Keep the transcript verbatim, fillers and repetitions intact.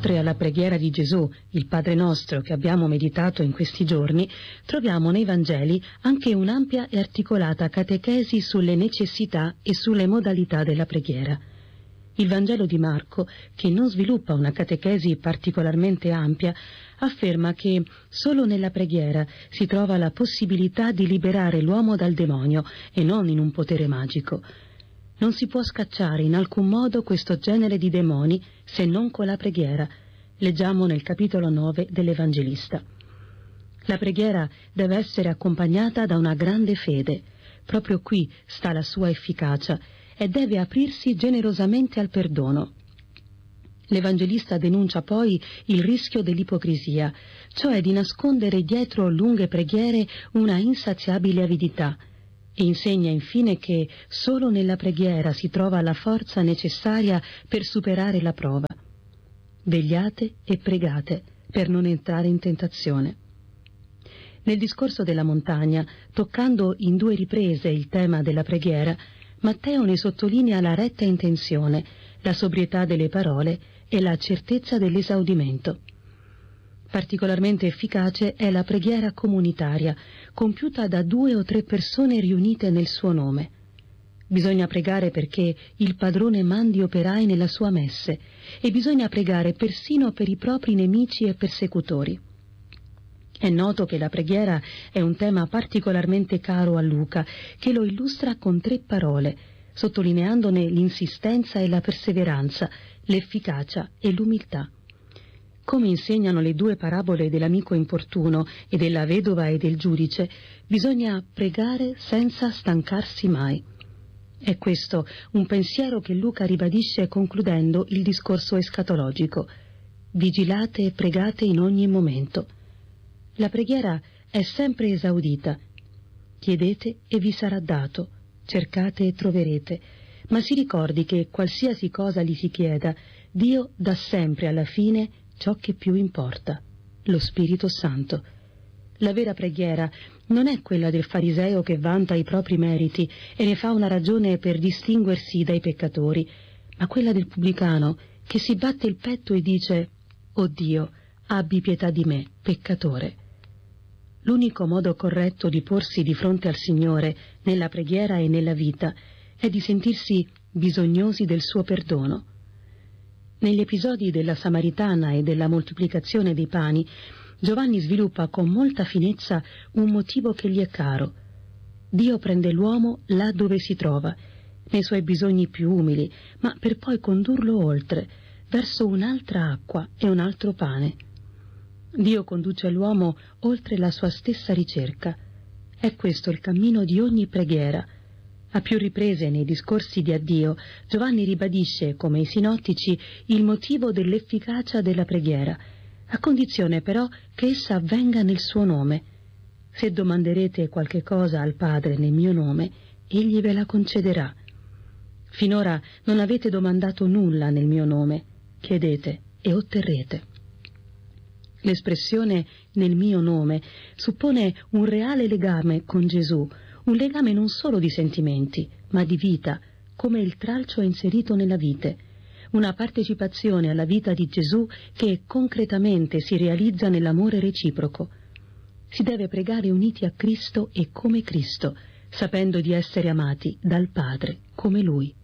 oltre alla preghiera di Gesù, il Padre Nostro, che abbiamo meditato in questi giorni, troviamo nei Vangeli anche un'ampia e articolata catechesi sulle necessità e sulle modalità della preghiera. Il Vangelo di Marco, che non sviluppa una catechesi particolarmente ampia, afferma che solo nella preghiera si trova la possibilità di liberare l'uomo dal demonio e non in un potere magico. Non si può scacciare in alcun modo questo genere di demoni se non con la preghiera. Leggiamo nel capitolo nove dell'Evangelista. La preghiera deve essere accompagnata da una grande fede. Proprio qui sta la sua efficacia e deve aprirsi generosamente al perdono. L'Evangelista denuncia poi il rischio dell'ipocrisia, cioè di nascondere dietro lunghe preghiere una insaziabile avidità, e insegna infine che solo nella preghiera si trova la forza necessaria per superare la prova. Vegliate e pregate per non entrare in tentazione. Nel discorso della montagna, toccando in due riprese il tema della preghiera, Matteo ne sottolinea la retta intenzione, la sobrietà delle parole e la certezza dell'esaudimento. Particolarmente efficace è la preghiera comunitaria, compiuta da due o tre persone riunite nel suo nome. Bisogna pregare perché il padrone mandi operai nella sua messe, e bisogna pregare persino per i propri nemici e persecutori. È noto che la preghiera è un tema particolarmente caro a Luca, che lo illustra con tre parole, sottolineandone l'insistenza e la perseveranza, l'efficacia e l'umiltà. Come insegnano le due parabole dell'amico importuno e della vedova e del giudice, bisogna pregare senza stancarsi mai. È questo un pensiero che Luca ribadisce concludendo il discorso escatologico. Vigilate e pregate in ogni momento. La preghiera è sempre esaudita. Chiedete e vi sarà dato, cercate e troverete, ma si ricordi che qualsiasi cosa gli si chieda, Dio dà sempre alla fine ciò che più importa, lo Spirito Santo. La vera preghiera non è quella del fariseo che vanta i propri meriti e ne fa una ragione per distinguersi dai peccatori, ma quella del pubblicano che si batte il petto e dice: «O Dio, abbi pietà di me, peccatore». L'unico modo corretto di porsi di fronte al Signore nella preghiera e nella vita è di sentirsi bisognosi del suo perdono. Negli episodi della Samaritana e della moltiplicazione dei pani, Giovanni sviluppa con molta finezza un motivo che gli è caro. Dio prende l'uomo là dove si trova, nei suoi bisogni più umili, ma per poi condurlo oltre, verso un'altra acqua e un altro pane. Dio conduce l'uomo oltre la sua stessa ricerca. È questo il cammino di ogni preghiera. A più riprese nei discorsi di addio, Giovanni ribadisce, come i sinottici, il motivo dell'efficacia della preghiera, a condizione però che essa avvenga nel suo nome. Se domanderete qualche cosa al Padre nel mio nome, egli ve la concederà. Finora non avete domandato nulla nel mio nome, chiedete e otterrete. L'espressione «nel mio nome» suppone un reale legame con Gesù, un legame non solo di sentimenti, ma di vita, come il tralcio è inserito nella vite, una partecipazione alla vita di Gesù che concretamente si realizza nell'amore reciproco. Si deve pregare uniti a Cristo e come Cristo, sapendo di essere amati dal Padre come Lui.